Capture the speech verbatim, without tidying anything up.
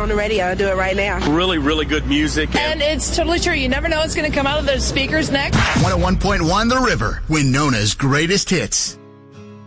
on the radio. I'll do it right now. Really, really good music. And it's totally true. You never know what's going to come out of those speakers next. one oh one point one The River, Winona's greatest hits.